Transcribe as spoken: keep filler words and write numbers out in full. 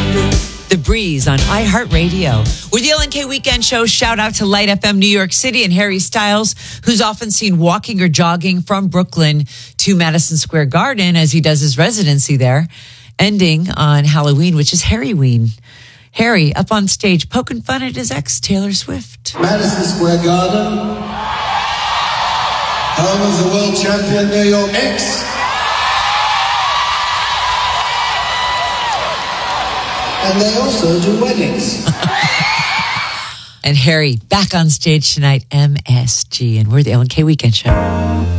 The Breeze on iHeartRadio. With the L N K Weekend Show, shout out to Light F M New York City and Harry Styles, who's often seen walking or jogging from Brooklyn to Madison Square Garden as he does his residency there, ending on Halloween, which is Harryween. Harry up on stage poking fun at his ex, Taylor Swift. Madison Square Garden, home of the world champion New York Knicks. And they also do weddings. And Harry back on stage tonight, M S G. And we're the L N K Weekend Show.